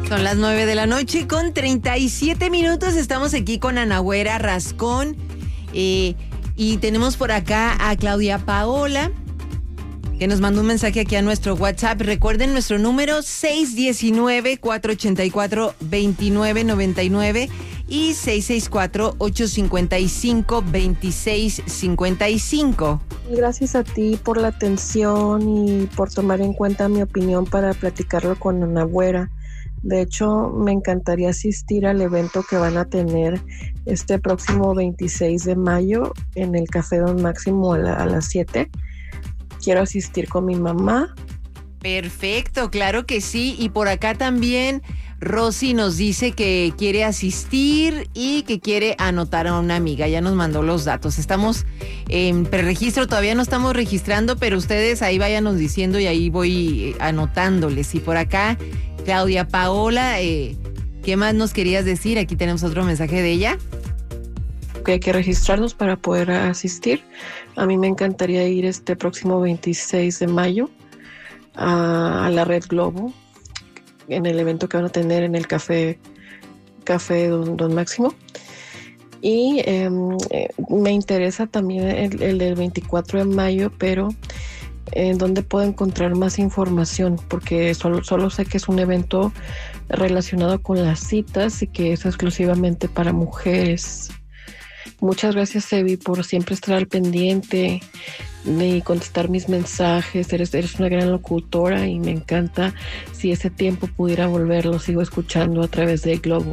Son las 9:37 Estamos aquí con Ana Güera Rascón. Y tenemos por acá a Claudia Paola, que nos mandó un mensaje aquí a nuestro WhatsApp. Recuerden nuestro número 619-484-2999 y 664-855-2655. Gracias a ti por la atención y por tomar en cuenta mi opinión para platicarlo con Ana Güera. De hecho, me encantaría asistir al evento que van a tener este próximo 26 de mayo en el Café Don Máximo a las 7. Quiero asistir con mi mamá. Perfecto, claro que sí. Y por acá también Rosy nos dice que quiere asistir y que quiere anotar a una amiga. Ya nos mandó los datos. Estamos en preregistro, todavía no estamos registrando, pero ustedes ahí váyanos diciendo y ahí voy anotándoles. Y por acá, Claudia Paola, ¿qué más nos querías decir? Aquí tenemos otro mensaje de ella. Que hay que registrarnos para poder asistir. A mí me encantaría ir este próximo 26 de mayo a la Red Globo, en el evento que van a tener en el Café Don Máximo. Y me interesa también el del 24 de mayo, pero en donde puedo encontrar más información, porque solo sé que es un evento relacionado con las citas y que es exclusivamente para mujeres. Muchas gracias, Evi, por siempre estar al pendiente y contestar mis mensajes. Eres una gran locutora y me encanta. Si ese tiempo pudiera volver, lo sigo escuchando a través de Globo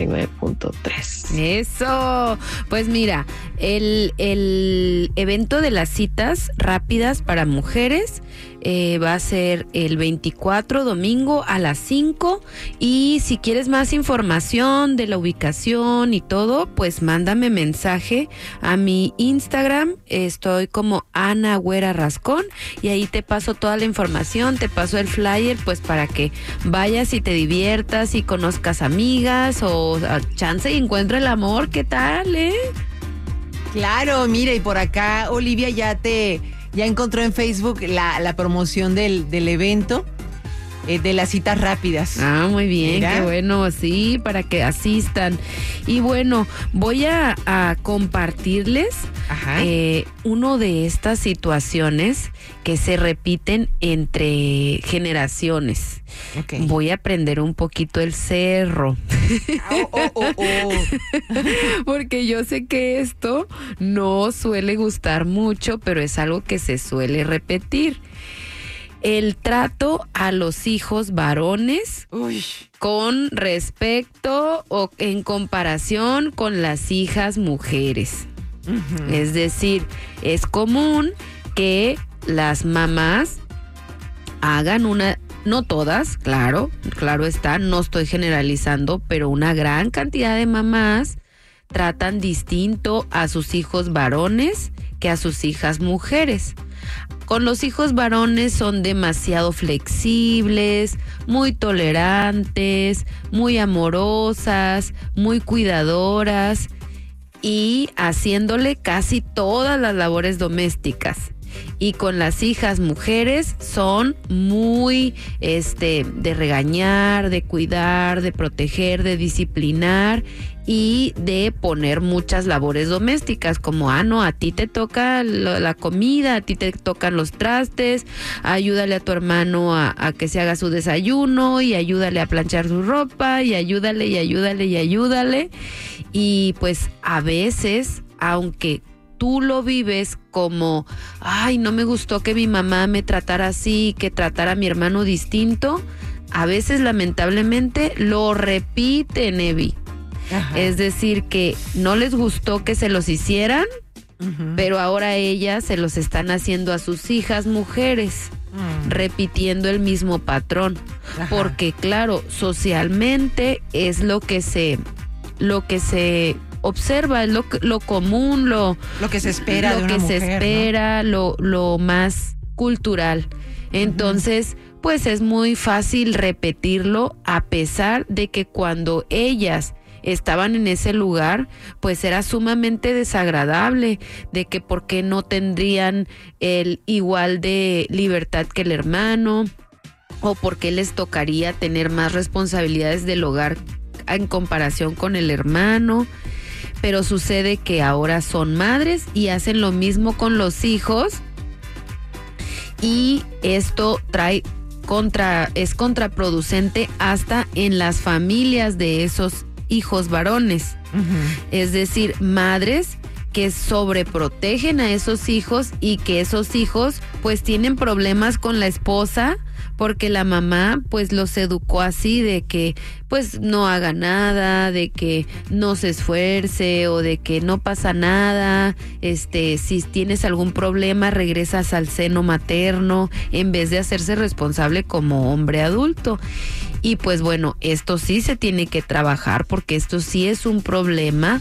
99.3. Eso, pues mira, el evento de las citas rápidas para mujeres va a ser el 24, domingo a las 5, y si quieres más información de la ubicación y todo, pues mándame mensaje a mi Instagram. Estoy como Ana Güera Rascón y ahí te paso toda la información, te paso el flyer, pues para que vayas y te diviertas y conozcas amigas o chance y encuentre el amor. ¿Qué tal, Claro, mira, y por acá Olivia ya encontró en Facebook la promoción del evento, de las citas rápidas. Ah, muy bien, Mira. Qué bueno, sí, para que asistan. Y bueno, voy a compartirles uno de estas situaciones que se repiten entre generaciones. Okay. Voy a prender un poquito el cerro. Porque yo sé que esto no suele gustar mucho, pero es algo que se suele repetir. El trato a los hijos varones con respecto o en comparación con las hijas mujeres. Uh-huh. Es decir, es común que las mamás hagan no todas, claro está, no estoy generalizando, pero una gran cantidad de mamás tratan distinto a sus hijos varones que a sus hijas mujeres. Con los hijos varones son demasiado flexibles, muy tolerantes, muy amorosas, muy cuidadoras y haciéndole casi todas las labores domésticas. Y con las hijas mujeres son muy de regañar, de cuidar, de proteger, de disciplinar y de poner muchas labores domésticas, como no, a ti te toca la comida, a ti te tocan los trastes, ayúdale a tu hermano a que se haga su desayuno y ayúdale a planchar su ropa y ayúdale. Y pues a veces, aunque tú lo vives como, no me gustó que mi mamá me tratara así, que tratara a mi hermano distinto, a veces lamentablemente lo repiten, Evi. Ajá. Es decir, que no les gustó que se los hicieran, uh-huh, pero ahora ellas se los están haciendo a sus hijas mujeres, repitiendo el mismo patrón. Ajá. Porque claro, socialmente es lo que se observa, es lo común, lo que se espera de una mujer, ¿no? lo más cultural. Entonces, pues es muy fácil repetirlo, a pesar de que cuando ellas estaban en ese lugar, pues era sumamente desagradable, de que por qué no tendrían el igual de libertad que el hermano, o por qué les tocaría tener más responsabilidades del hogar en comparación con el hermano. Pero sucede que ahora son madres y hacen lo mismo con los hijos, y esto es contraproducente hasta en las familias de esos hijos varones. Es decir, madres que sobreprotegen a esos hijos y que esos hijos pues tienen problemas con la esposa porque la mamá pues los educó así, de que pues no haga nada, de que no se esfuerce o de que no pasa nada, si tienes algún problema regresas al seno materno en vez de hacerse responsable como hombre adulto. Y pues bueno, esto sí se tiene que trabajar porque esto sí es un problema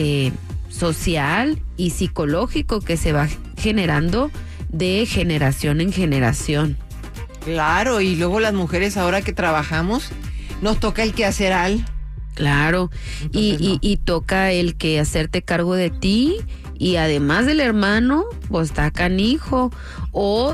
social y psicológico que se va generando de generación en generación. Claro, y luego las mujeres ahora que trabajamos, nos toca el quehaceral. Claro, y toca el que hacerte cargo de ti, y además del hermano, pues está canijo. O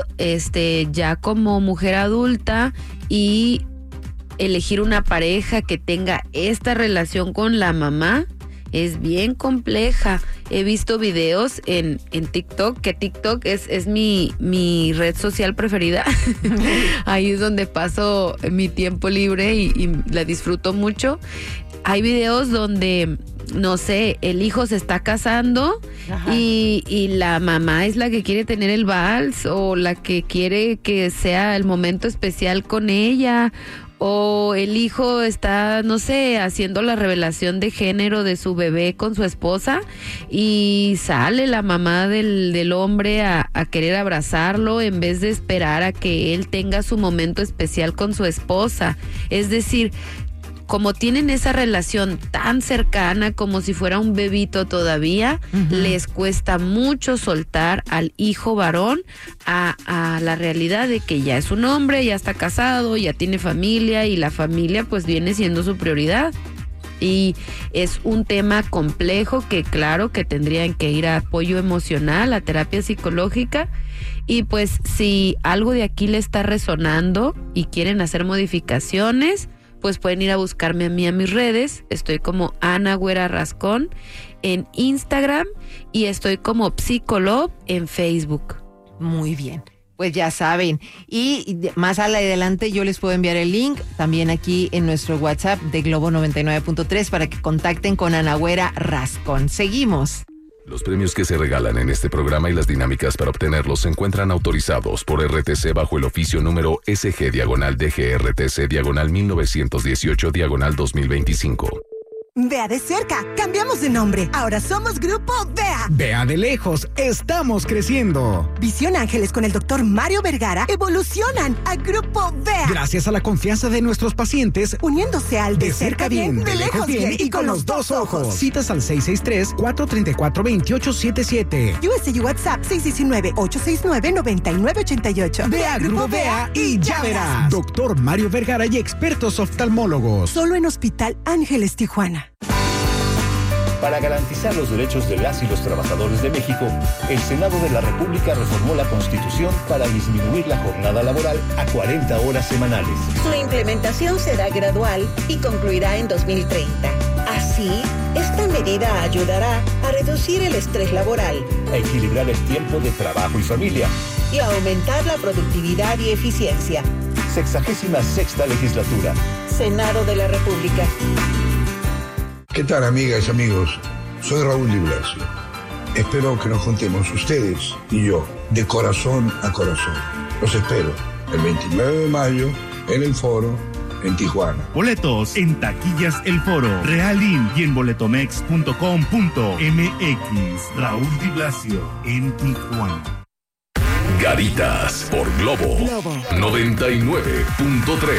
ya como mujer adulta y elegir una pareja que tenga esta relación con la mamá es bien compleja. He visto videos en TikTok, que TikTok es mi red social preferida. Ahí es donde paso mi tiempo libre y la disfruto mucho. Hay videos donde, no sé, el hijo se está casando y la mamá es la que quiere tener el vals, o la que quiere que sea el momento especial con ella, o el hijo está, no sé, haciendo la revelación de género de su bebé con su esposa y sale la mamá del hombre a querer abrazarlo en vez de esperar a que él tenga su momento especial con su esposa. Es decir, como tienen esa relación tan cercana, como si fuera un bebito todavía, les cuesta mucho soltar al hijo varón a la realidad de que ya es un hombre, ya está casado, ya tiene familia, y la familia pues viene siendo su prioridad. Y es un tema complejo que claro que tendrían que ir a apoyo emocional, a terapia psicológica. Y pues si algo de aquí le está resonando y quieren hacer modificaciones, pues pueden ir a buscarme a mí a mis redes. Estoy como Ana Güera Rascón en Instagram y estoy como Psicolove en Facebook. Muy bien, pues ya saben. Y más adelante yo les puedo enviar el link también aquí en nuestro WhatsApp de Globo 99.3 para que contacten con Ana Güera Rascón. Seguimos. Los premios que se regalan en este programa y las dinámicas para obtenerlos se encuentran autorizados por RTC bajo el oficio número SG-DGRTC-1918-2025. Vea de cerca, cambiamos de nombre. Ahora somos Grupo Vea. Vea de lejos, estamos creciendo. Visión Ángeles con el doctor Mario Vergara evolucionan a Grupo Vea. Gracias a la confianza de nuestros pacientes, uniéndose al de cerca bien, de lejos bien y con los dos ojos. Citas al 663-434-2877. USA y WhatsApp 619-869-9988. Vea Grupo Vea y ya verás. Doctor Mario Vergara y expertos oftalmólogos. Solo en Hospital Ángeles Tijuana. Para garantizar los derechos de las y los trabajadores de México, el Senado de la República reformó la Constitución para disminuir la jornada laboral a 40 horas semanales. Su implementación será gradual y concluirá en 2030. Así, esta medida ayudará a reducir el estrés laboral, a equilibrar el tiempo de trabajo y familia y a aumentar la productividad y eficiencia. 66ª legislatura. Senado de la República. ¿Qué tal, amigas y amigos? Soy Raúl Di Blasio. Espero que nos juntemos ustedes y yo, de corazón a corazón. Los espero el 29 de mayo en el Foro, en Tijuana. Boletos en Taquillas El Foro, Realin y en boletomex.com.mx. Raúl Di Blasio en Tijuana. Garitas por Globo 99.3.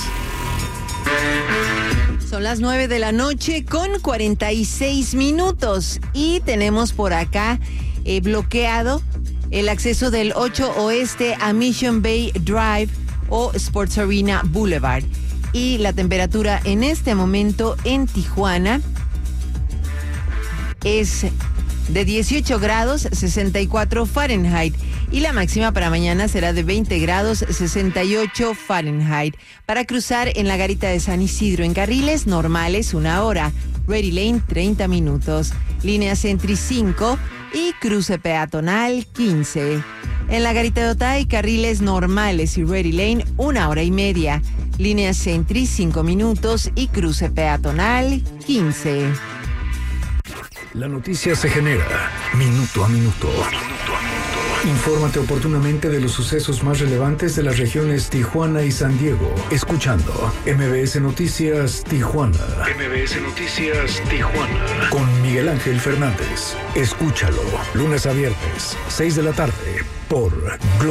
Son las 9 de la noche con 46 minutos y tenemos por acá bloqueado el acceso del 8 Oeste a Mission Bay Drive o Sports Arena Boulevard. Y la temperatura en este momento en Tijuana es de 18 grados 64 Fahrenheit. y la máxima para mañana será de 20 grados 68 Fahrenheit. Para cruzar en la garita de San Isidro en carriles normales 1 hora, Ready Lane 30 minutos, línea Sentry 5 y cruce peatonal 15. En la garita de Otay, carriles normales y Ready Lane 1 hora y media, línea Sentry 5 minutos y cruce peatonal 15. La noticia se genera minuto a minuto. Infórmate oportunamente de los sucesos más relevantes de las regiones Tijuana y San Diego, escuchando MBS Noticias Tijuana. MBS Noticias Tijuana. Con Miguel Ángel Fernández. Escúchalo, lunes a viernes, 6 de la tarde, por